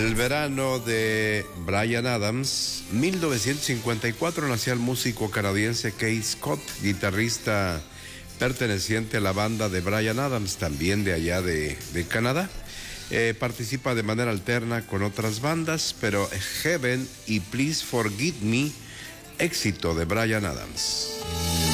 El verano de Bryan Adams, 1954, nació el músico canadiense Keith Scott, guitarrista perteneciente a la banda de Bryan Adams, también de allá de Canadá. Participa de manera alterna con otras bandas, pero Heaven y Please Forgive Me, éxito de Bryan Adams.